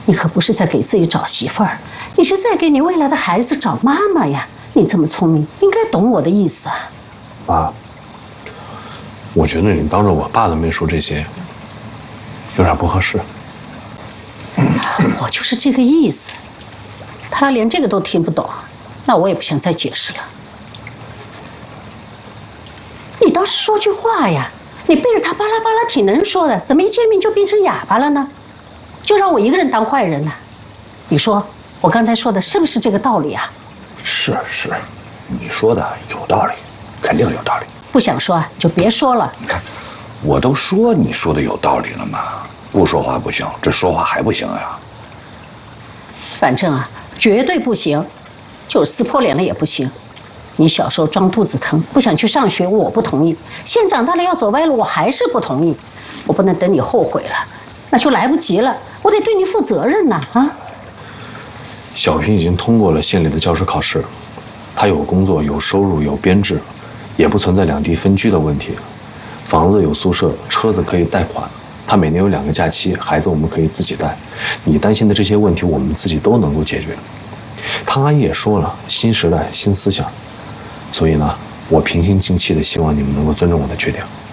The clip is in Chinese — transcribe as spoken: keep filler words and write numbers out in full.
你可不是在给自己找媳妇儿，你是在给你未来的孩子找妈妈呀！你这么聪明，应该懂我的意思啊。 妈，我觉得你当着我爸的面说这些，有点不合适。 我就是这个意思。他连这个都听不懂，那我也不想再解释了。你倒是说句话呀！你背着他巴拉巴拉挺能说的，怎么一见面就变成哑巴了呢？就让我一个人当坏人呢？你说我刚才说的是不是这个道理啊？ 是是，你说的有道理，肯定有道理。 不想说啊，就别说了。 你看，我都说你说的有道理了嘛，不说话不行，这说话还不行呀？ 反正啊，绝对不行，就是撕破脸了也不行。你小时候装肚子疼，不想去上学，我不同意；现在长大了要走歪路，我还是不同意。我不能等你后悔了，那就来不及了。我得对你负责任呐！啊！ 小平已经通过了县里的教师考试，他有工作、有收入、有编制，也不存在两地分居的问题。房子有宿舍，车子可以贷款，他每年有两个假期，孩子我们可以自己带。你担心的这些问题，我们自己都能够解决。汤阿姨也说了，新时代新思想。所以呢，我平心静气的希望你们能够尊重我的决定。